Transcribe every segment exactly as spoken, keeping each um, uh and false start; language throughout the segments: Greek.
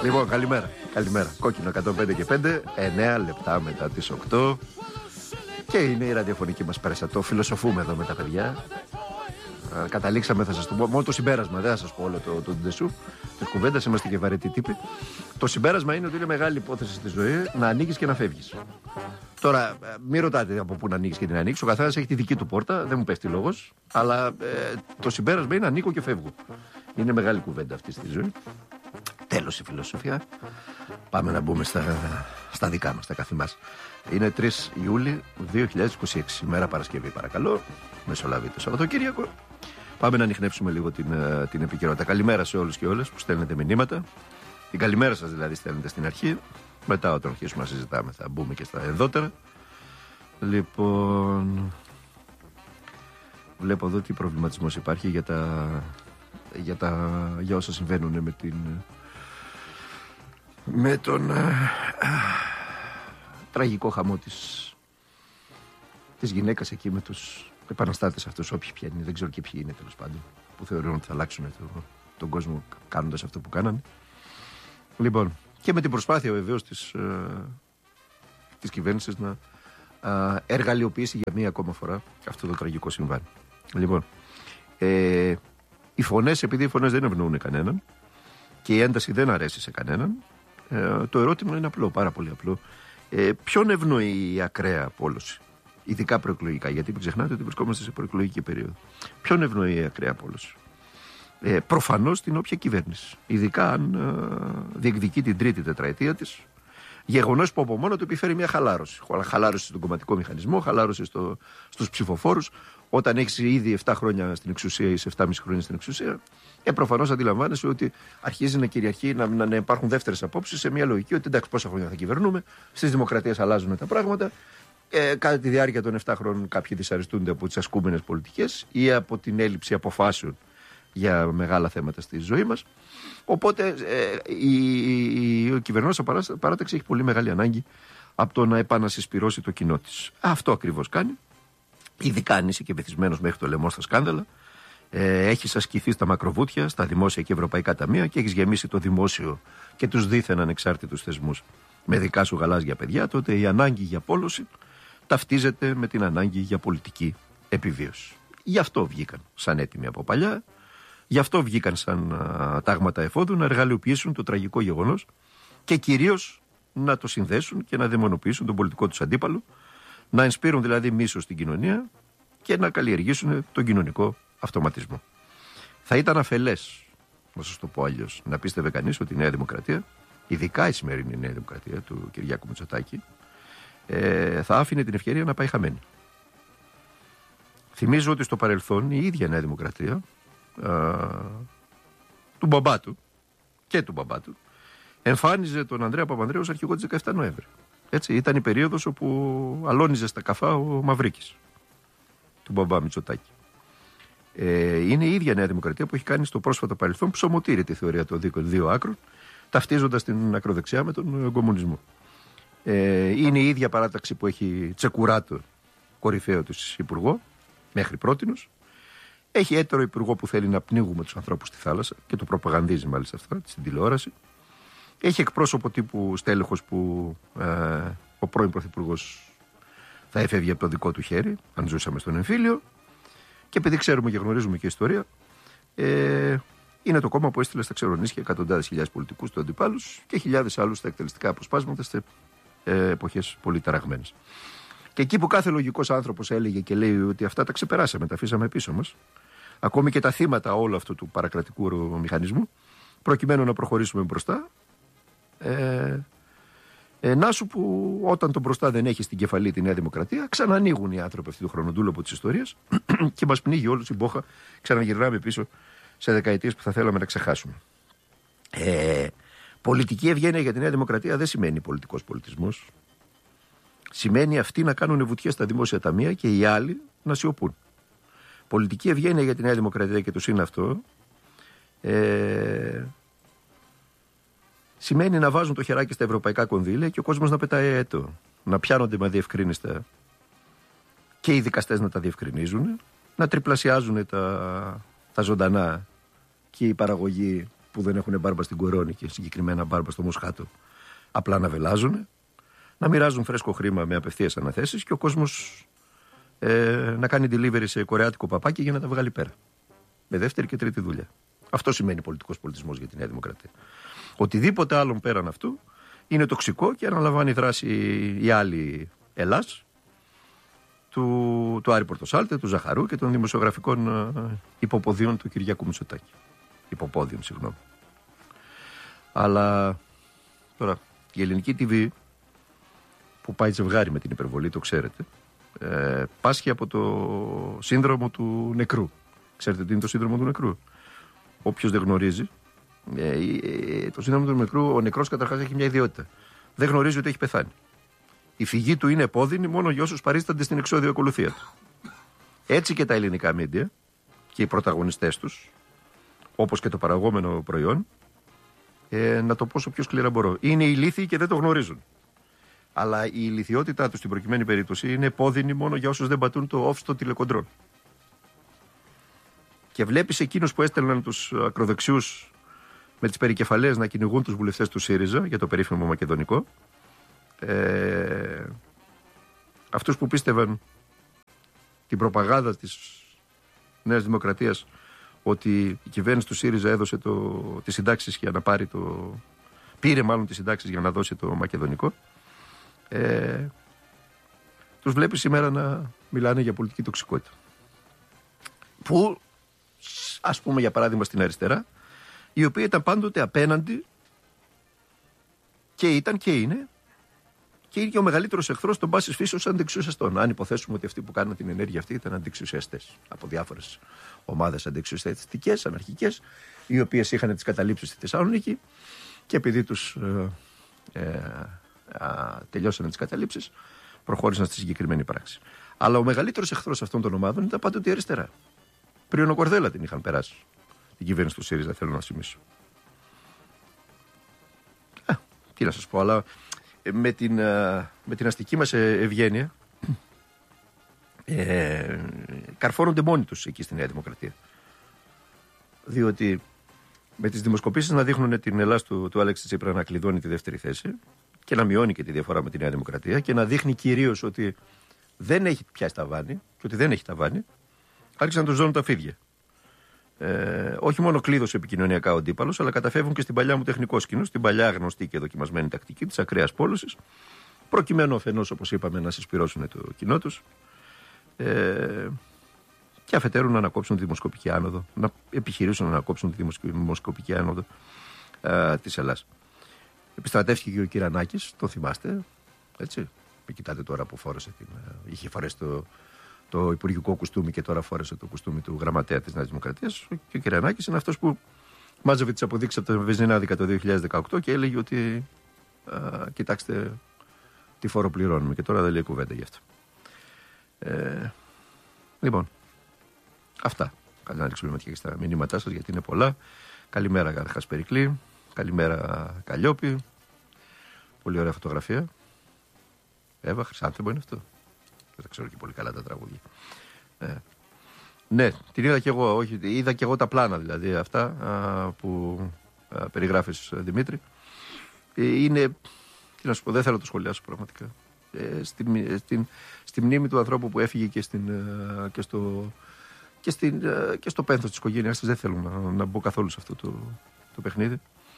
Λοιπόν, καλημέρα. Καλημέρα. Κόκκινο εκατόν πέντε και πέντε, εννέα λεπτά μετά τις οκτώ. Και είναι η ραδιοφωνική μας περιστατό. Φιλοσοφούμε εδώ με τα παιδιά. Α, καταλήξαμε, θα σας το πω, μόνο το συμπέρασμα. Δεν θα σας πω όλο το, το ντεσού της κουβέντας. Είμαστε και βαρετοί τύποι. Το συμπέρασμα είναι ότι είναι μεγάλη υπόθεση στη ζωή να ανοίγεις και να φεύγεις. Τώρα, μην ρωτάτε από πού να ανοίξεις και τι να ανοίξεις. Ο καθένας έχει τη δική του πόρτα, δεν μου πέφτει λόγος. Αλλά ε, το συμπέρασμα είναι ανοίγω και φεύγω. Είναι μεγάλη κουβέντα αυτή στη ζωή. Τέλος η φιλοσοφία. Πάμε να μπούμε στα, στα δικά μας, τα καθημάς. Είναι τρεις Ιούλη δύο χιλιάδες είκοσι έξι, ημέρα Παρασκευή, παρακαλώ. Μεσολαβεί το Σαββατοκύριακο. Πάμε να ανιχνεύσουμε λίγο την, την επικαιρότητα. Καλημέρα σε όλους και όλες που στέλνετε μηνύματα. Την καλημέρα σας δηλαδή στέλνετε στην αρχή. Μετά, όταν αρχίσουμε να συζητάμε, θα μπούμε και στα ενδότερα. Λοιπόν, βλέπω εδώ τι προβληματισμός υπάρχει για τα, για, τα, για όσα συμβαίνουν με την. Με τον α, α, τραγικό χαμό της, της γυναίκας εκεί με τους επαναστάτες αυτούς, όποιοι πια είναι, δεν ξέρω και ποιοι είναι τέλος πάντων, που θεωρούν ότι θα αλλάξουν το, τον κόσμο κάνοντας αυτό που κάνανε. Λοιπόν, και με την προσπάθεια βεβαίως της, α, της κυβέρνησης να α, εργαλειοποιήσει για μία ακόμα φορά αυτό το τραγικό συμβάν. Λοιπόν, ε, οι φωνές, επειδή οι φωνές δεν ευνοούν κανέναν και η ένταση δεν αρέσει σε κανέναν, Ε, το ερώτημα είναι απλό, πάρα πολύ απλό. Ε, ποιον ευνοεί η ακραία απόλωση, ειδικά προεκλογικά, γιατί μην ξεχνάτε ότι βρισκόμαστε σε προεκλογική περίοδο. Ποιον ευνοεί η ακραία απόλωση? Ε, προφανώς την όποια κυβέρνηση, ειδικά αν ε, διεκδικεί την τρίτη τετραετία της. Γεγονός που από μόνο του επιφέρει μια χαλάρωση. Χαλάρωση στον κομματικό μηχανισμό, χαλάρωση στο, στους ψηφοφόρους. Όταν έχεις ήδη επτά χρόνια στην εξουσία ή σε επτά και μισό χρόνια στην εξουσία, ε, προφανώς αντιλαμβάνεσαι ότι αρχίζει να κυριαρχεί, να, να, να υπάρχουν δεύτερες απόψεις σε μια λογική ότι εντάξει, πόσα χρόνια θα κυβερνούμε, στις δημοκρατίες αλλάζουν τα πράγματα. Ε, κατά τη διάρκεια των επτά χρόνων κάποιοι δυσαρεστούνται από τις ασκούμενες πολιτικές ή από την έλλειψη αποφάσεων για μεγάλα θέματα στη ζωή μας. Οπότε ε, η, η, η κυβερνώσα παράταξη έχει πολύ μεγάλη ανάγκη από το να επανασυσπυρώσει το κοινό της. Αυτό ακριβώς κάνει. Ειδικά αν είσαι και βυθισμένος μέχρι το λαιμό στα σκάνδαλα, ε, έχεις ασκηθεί στα μακροβούτια, στα δημόσια και ευρωπαϊκά ταμεία και έχεις γεμίσει το δημόσιο και τους δίθεν ανεξάρτητους θεσμούς με δικά σου γαλάζια παιδιά, τότε η ανάγκη για πόλωση ταυτίζεται με την ανάγκη για πολιτική επιβίωση. Γι' αυτό βγήκαν σαν έτοιμοι από παλιά, γι' αυτό βγήκαν σαν α, τάγματα εφόδου να εργαλειοποιήσουν το τραγικό γεγονός και κυρίως να το συνδέσουν και να δαιμονοποιήσουν τον πολιτικό τους αντίπαλο, να ενспείρουν δηλαδή μίσος στην κοινωνία και να καλλιεργήσουν τον κοινωνικό αυτοματισμό. Θα ήταν αφελές, να σας το πω αλλιώς, να πίστευε κανείς ότι η Νέα Δημοκρατία, ειδικά η σημερινή Νέα Δημοκρατία του Κυριάκου Μητσοτάκη, ε, θα άφηνε την ευκαιρία να πάει χαμένη. Θυμίζω ότι στο παρελθόν η ίδια Νέα Δημοκρατία, α, του μπαμπά του και του μπαμπά του, εμφάνιζε τον Ανδρέα Παπανδρέου ως αρχηγό της δεκαεφτά Νοέμβρη. Έτσι, ήταν η περίοδος όπου αλώνιζε στα καφά ο Μαυρίκης του μπαμπά Μητσοτάκη. Ε, είναι η ίδια Νέα Δημοκρατία που έχει κάνει στο πρόσφατο παρελθόν ψωμοτήρη τη θεωρία των δύο άκρων, ταυτίζοντας την ακροδεξιά με τον κομμουνισμό. Ε, είναι η ίδια παράταξη που έχει Τσεκουράτο κορυφαίο της υπουργό μέχρι πρότινος. Έχει έτερο υπουργό που θέλει να πνίγουμε τους ανθρώπους στη θάλασσα και το προπαγανδίζει μάλιστα αυτά στην τηλεόραση. Έχει εκπρόσωπο τύπου στέλεχος που ε, ο πρώην πρωθυπουργός θα έφευγε από το δικό του χέρι, αν ζούσαμε στον εμφύλιο. Και επειδή ξέρουμε και γνωρίζουμε και ιστορία, ε, είναι το κόμμα που έστειλε στα ξερονίσια εκατοντάδες χιλιάδες πολιτικούς του αντιπάλους και χιλιάδες άλλους στα εκτελεστικά αποσπάσματα σε ε, εποχές πολύ ταραγμένες. Και εκεί που κάθε λογικός άνθρωπος έλεγε και λέει ότι αυτά τα ξεπεράσαμε, τα αφήσαμε πίσω μας, ακόμη και τα θύματα όλου αυτού του παρακρατικού μηχανισμού, προκειμένου να προχωρήσουμε μπροστά, ε, ε, να σου που όταν τον μπροστά δεν έχει στην κεφαλή τη Νέα Δημοκρατία, ξανανοίγουν οι άνθρωποι αυτοί του χρονοτούλοπου της ιστορίας και μας πνίγει όλους η μπόχα, ξαναγυρνάμε πίσω σε δεκαετίες που θα θέλαμε να ξεχάσουμε. Ε, πολιτική ευγένεια για τη Νέα Δημοκρατία δεν σημαίνει πολιτικός πολιτισμός. Σημαίνει αυτοί να κάνουν βουτιές στα δημόσια ταμεία και οι άλλοι να σιωπούν. Πολιτική ευγένεια για τη Νέα Δημοκρατία και το είναι αυτό, ε, σημαίνει να βάζουν το χεράκι στα ευρωπαϊκά κονδύλια και ο κόσμος να πετάει έτο. Να πιάνονται με αδιευκρίνιστα και οι δικαστές να τα διευκρινίζουν, να τριπλασιάζουν τα, τα ζωντανά και η παραγωγή που δεν έχουν μπάρμπα στην κορώνη και συγκεκριμένα μπάρμπα στο μοσχάτο, απλά να βελάζουν, να μοιράζουν φρέσκο χρήμα με απευθείας αναθέσεις και ο κόσμος ε, να κάνει delivery σε κορεάτικο παπάκι για να τα βγάλει πέρα. Με δεύτερη και τρίτη δουλειά. Αυτό σημαίνει πολιτικός πολιτισμός για τη Νέα Δημοκρατία. Οτιδήποτε άλλον πέραν αυτού είναι τοξικό και αναλαμβάνει δράση η άλλη Ελλάς, του, του Άρη Πορτοσάλτε, του Ζαχαρού και των δημοσιογραφικών ε, υποποδίων του Κυριάκου Μητσοτάκη. Υποπόδιων, συγγνώμη. Αλλά τώρα η ελληνική τι βι που πάει ζευγάρι με την υπερβολή, το ξέρετε, ε, πάσχει από το σύνδρομο του νεκρού. Ξέρετε τι είναι το σύνδρομο του νεκρού? Όποιος δεν γνωρίζει, ε, ε, το σύνδρομο του νεκρού, ο νεκρός καταρχάς έχει μια ιδιότητα. Δεν γνωρίζει ότι έχει πεθάνει. Η φυγή του είναι επώδυνη μόνο για όσους παρίστανται στην εξώδιο ακολουθία του. Έτσι και τα ελληνικά μίντια και οι πρωταγωνιστές τους, όπως και το παραγόμενο προϊόν, ε, να το πω όσο πιο σκληρά μπορώ, είναι ηλίθιοι και δεν το γνωρίζουν. Αλλά η ηλιθιότητά τους στην προκειμένη περίπτωση είναι επώδυνη μόνο για όσους δεν πατούν το off στο τηλεκοντρόλ. Και βλέπεις εκείνους που έστελναν τους ακροδεξιούς με τις περικεφαλές να κυνηγούν τους βουλευτές του ΣΥΡΙΖΑ για το περίφημο μακεδονικό. Ε, αυτούς που πίστευαν την προπαγάνδα της Νέας Δημοκρατίας ότι η κυβέρνηση του ΣΥΡΙΖΑ έδωσε το, τις συντάξεις για να πάρει το... πήρε μάλλον τις συντάξεις για να δώσει το μακεδονικό. Ε, τους βλέπεις σήμερα να μιλάνε για πολιτική τοξικότητα. Που, ας πούμε για παράδειγμα στην αριστερά, η οποία ήταν πάντοτε απέναντι και ήταν και είναι και είναι και ο μεγαλύτερος εχθρός των πάσης φύσεως αντεξουσιαστών. Αν υποθέσουμε ότι αυτοί που κάνουν την ενέργεια αυτή ήταν αντεξουσιαστές από διάφορες ομάδες αντεξουσιαστικές, αναρχικές, οι οποίες είχαν τις καταλήψεις στη Θεσσαλονίκη και επειδή τους ε, ε, α, τελειώσανε τις καταλήψεις, προχώρησαν στη συγκεκριμένη πράξη. Αλλά ο μεγαλύτερος εχθρός αυτών των ομάδων ήταν πάντοτε η αριστερά. Πριν ο Κορδέλα την είχαν περάσει. Την κυβέρνηση του ΣΥΡΙΖΑ, θέλω να θυμίσω. Α, τι να σας πω, αλλά με την, με την αστική μας ευγένεια ε, καρφώνονται μόνοι τους εκεί στη Νέα Δημοκρατία. Διότι με τις δημοσκοπήσεις να δείχνουν την Ελλάδα του, του Άλεξη Τσίπρα να κλειδώνει τη δεύτερη θέση και να μειώνει και τη διαφορά με τη Νέα Δημοκρατία και να δείχνει κυρίως ότι δεν έχει πιάσει ταβάνι και ότι δεν έχει ταβάνι, άρχισαν να του ζώνουν τα φίδια. Ε, όχι μόνο κλείδωσε επικοινωνιακά ο αντίπαλος, αλλά καταφεύγουν και στην παλιά μου τεχνικό σκηνό, στην παλιά γνωστή και δοκιμασμένη τακτική της ακραίας πόλωσης, προκειμένου αφενός, όπως είπαμε, να συσπυρώσουν το κοινό τους ε, και αφετέρου να ανακόψουν τη δημοσκοπική άνοδο, να επιχειρήσουν να ανακόψουν τη δημοσκοπική άνοδο ε, της Ελλάδας. Επιστρατεύτηκε και ο Κυρανάκης, το θυμάστε, έτσι. Μην κοιτάτε τώρα που φόρεσε την, είχε φορέσει το. το υπουργικό κουστούμι και τώρα φόρεσε το κουστούμι του γραμματέα της Νέας Δημοκρατίας. Και ο Κυρανάκης είναι αυτός που μάζευε τις αποδείξεις από τα βενζινάδικα το δύο χιλιάδες δεκαοκτώ και έλεγε ότι α, κοιτάξτε τι φόρο πληρώνουμε και τώρα δεν λέει κουβέντα γι' αυτό. Ε, λοιπόν, αυτά. Καλή να ρίξουμε ματιά και στα μηνύματά σας γιατί είναι πολλά. Καλημέρα Γαρχάς Περικλή, καλημέρα Καλλιόπη. Πολύ ωραία φωτογραφία. Εύα, Χρυσάνθεμο είναι αυτό. Δεν ξέρω και πολύ καλά τα τραγούδια. Ε, ναι, την είδα και εγώ, όχι, είδα και εγώ τα πλάνα δηλαδή αυτά α, που α, περιγράφεις Δημήτρη. Ε, είναι, τι να σου πω, δεν θέλω να το σχολιάσω πραγματικά. Ε, στη, στην, στη μνήμη του ανθρώπου που έφυγε και, στην, α, και, στο, και, στην, α, και στο πένθος της οικογένειας της, δεν θέλω να, να μπω καθόλου σε αυτό το, το παιχνίδι.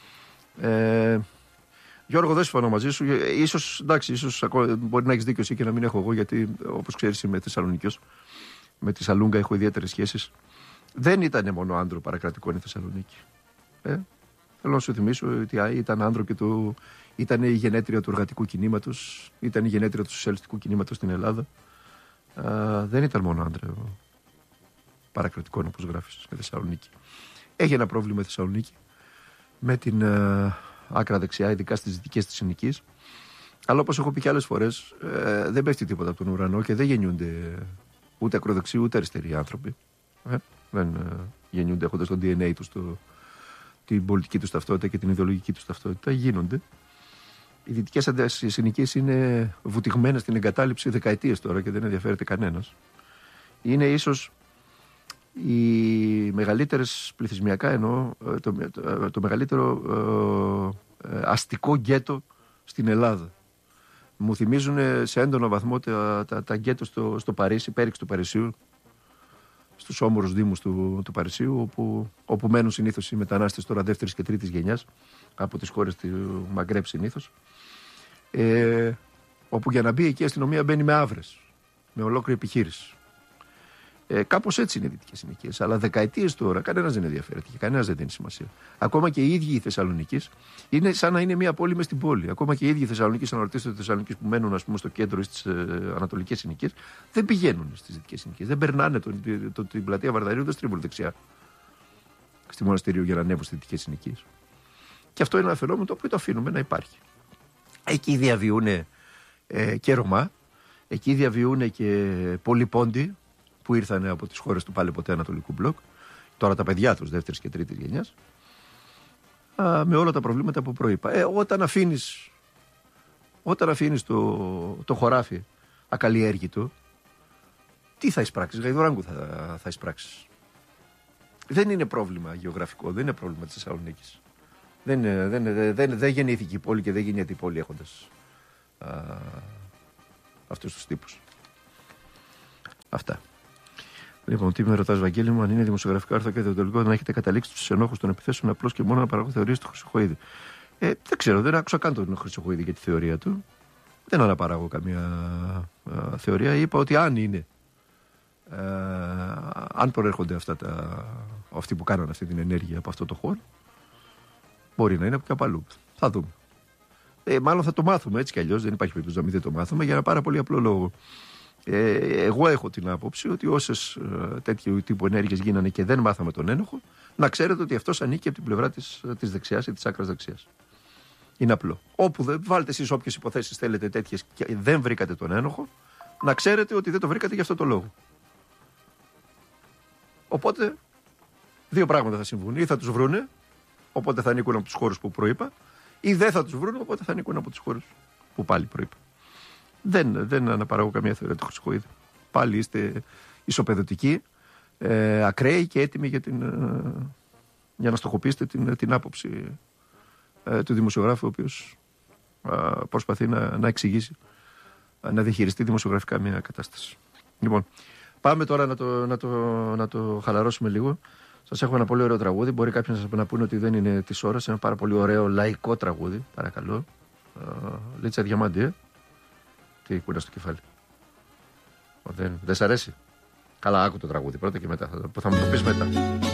Ε, Γιώργο, δεν συμφωνώ μαζί σου. Ίσως, εντάξει, ίσως μπορεί να έχεις δίκιο εσύ και να μην έχω εγώ, γιατί όπως ξέρεις είμαι Θεσσαλονικιός. Με τη Σαλούγκα έχω ιδιαίτερες σχέσεις. Δεν ήταν μόνο άντρο παρακρατικών η Θεσσαλονίκη. Ε, θέλω να σου θυμίσω ότι ήταν άντρο και του. Ήταν η γενέτρια του εργατικού κινήματος, ήταν η γενέτρια του σοσιαλιστικού κινήματος στην Ελλάδα. Α, δεν ήταν μόνο άντρο παρακρατικών όπως γράφεις με Θεσσαλονίκη. Έχει ένα πρόβλημα η Θεσσαλονίκη με την. Α, άκρα δεξιά, ειδικά στις δυτικές της συνοικίες. Αλλά όπως έχω πει και άλλες φορές, ε, δεν πέφτει τίποτα από τον ουρανό και δεν γεννιούνται ούτε ακροδεξιοί ούτε αριστεροί άνθρωποι. Ε, δεν ε, γεννιούνται έχοντας το ντι εν έι τους, το, την πολιτική τους ταυτότητα και την ιδεολογική τους ταυτότητα. Γίνονται. Οι δυτικές συνοικίες είναι βουτυγμένες στην εγκατάλειψη δεκαετίες τώρα και δεν ενδιαφέρεται κανένας. Είναι ίσως οι μεγαλύτερες πληθυσμιακά εννοώ, το, το, το μεγαλύτερο ε, αστικό γκέτο στην Ελλάδα. Μου θυμίζουν σε έντονο βαθμό τα, τα, τα γκέτο στο, στο Παρίσι, πέριξ του Παρισίου, στους όμορους δήμους του, του Παρισίου, όπου, όπου μένουν συνήθως οι μετανάστες τώρα δεύτερης και τρίτης γενιάς, από τις χώρες του Μαγκρέπ συνήθως, ε, όπου για να μπει εκεί η αστυνομία μπαίνει με άβρες, με ολόκληρη επιχείρηση. Ε, κάπως έτσι είναι οι δυτικές συνοικίες. Αλλά δεκαετίες τώρα κανένας δεν ενδιαφέρεται και κανένας δεν δίνει σημασία. Ακόμα και οι ίδιοι οι Θεσσαλονίκης είναι σαν να είναι μια πόλη μες στην πόλη. Ακόμα και οι ίδιοι οι Θεσσαλονίκης, αν ρωτήσετε τους Θεσσαλονίκης που μένουν, ας πούμε, στο κέντρο ή στις ε, ανατολικές συνοικίες, δεν πηγαίνουν στις δυτικές συνοικίες. Δεν περνάνε τον, το, το, την πλατεία Βαρδαρίου, δεν στρίβουν δεξιά στη Μοναστηρίου για να ανέβουν στις δυτικές συνοικίες. Και αυτό είναι ένα φαινόμενο το οποίο το αφήνουμε να υπάρχει. Εκεί διαβιούν ε, και Ρωμά, εκεί διαβιούν και πολλοί Πόντοι που ήρθαν από τις χώρες του πάλι ποτέ Ανατολικού Μπλοκ, τώρα τα παιδιά τους δεύτερης και τρίτης γενιάς, α, με όλα τα προβλήματα που προείπα. Ε, όταν αφήνεις, όταν αφήνεις το, το χωράφι ακαλλιέργητο, τι θα εισπράξεις, γαϊδουράγκου θα, θα εισπράξεις. Δεν είναι πρόβλημα γεωγραφικό, δεν είναι πρόβλημα της Θεσσαλονίκης. Δεν, δεν, δεν, δεν, δεν γεννήθηκε η πόλη και δεν γεννιέται η πόλη έχοντας α, αυτούς τους τύπους. Αυτά. Λοιπόν, τι με ρωτάς, Βαγγέλη μου, αν είναι δημοσιογραφικό άρθρο και διοντολογικό, να έχετε καταλήξει τους ενόχους των επιθέσεων απλώς και μόνο να παραγωγούν θεωρίες του Χρυσοχοΐδη. Ε, δεν ξέρω, δεν άκουσα καν τον Χρυσοχοΐδη για τη θεωρία του. Δεν αναπαράγω καμία α, θεωρία. Είπα ότι αν είναι, α, αν προέρχονται αυτά τα, αυτοί που κάνανε αυτή την ενέργεια από αυτό το χώρο, μπορεί να είναι από κάπου αλλού. Θα δούμε. Ε, μάλλον θα το μάθουμε έτσι κι αλλιώς, δεν υπάρχει περίπτωση να μην το μάθουμε, για ένα πάρα πολύ απλό λόγο. Ε, εγώ έχω την άποψη ότι όσες ε, τέτοιου τύπου ενέργειες γίνανε και δεν μάθαμε τον ένοχο, να ξέρετε ότι αυτός ανήκει από την πλευρά της, της δεξιάς ή της άκρας δεξιάς. Είναι απλό. Όπου δεν βάλτε εσείς όποιες υποθέσεις θέλετε τέτοιες και δεν βρήκατε τον ένοχο, να ξέρετε ότι δεν το βρήκατε για αυτό το λόγο. Οπότε, δύο πράγματα θα συμβούν. Ή θα τους βρούνε, οπότε θα ανήκουν από τους χώρους που προείπα, ή δεν θα τους βρούνε, οπότε θα ανήκουν από τους χώρους που πάλι προείπα. Δεν, δεν αναπαράγω καμία θεωρία του Χρυσοχοΐδη. Πάλι είστε ισοπεδωτικοί, ε, ακραίοι και έτοιμοι για, την, ε, για να στοχοποιήσετε την, την άποψη ε, του δημοσιογράφου, ο οποίος ε, προσπαθεί να, να εξηγήσει, να διαχειριστεί δημοσιογραφικά μια κατάσταση. Λοιπόν, πάμε τώρα να το, να το, να το χαλαρώσουμε λίγο. Σας έχω ένα πολύ ωραίο τραγούδι. Μπορεί κάποιοι να σας να πούνε ότι δεν είναι της ώρας. Ένα πάρα πολύ ωραίο λαϊκό τραγούδι. Παρακαλώ. Ε, Λίτσα Διαμάντη, ε. Τι κούνα στο κεφάλι. Δεν, δεν σ' αρέσει. Καλά, άκου το τραγούδι πρώτα και μετά. Θα, θα μου το πεις μετά.